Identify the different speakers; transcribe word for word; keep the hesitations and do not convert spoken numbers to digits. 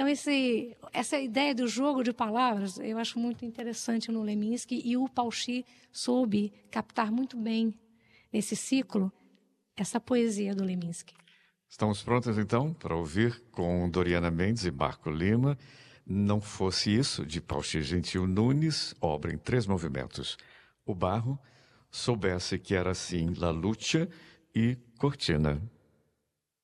Speaker 1: Então, esse, essa ideia do jogo de palavras, eu acho muito interessante no Leminski, e o Pauchy soube captar muito bem, nesse ciclo, essa poesia do Leminski.
Speaker 2: Estamos prontas, então, para ouvir com Doriana Mendes e Marco Lima Não Fosse Isso, de Pauchy Gentil Nunes, obra em três movimentos. O Barro, Soubesse Que Era Assim, La Lucha e Cortina.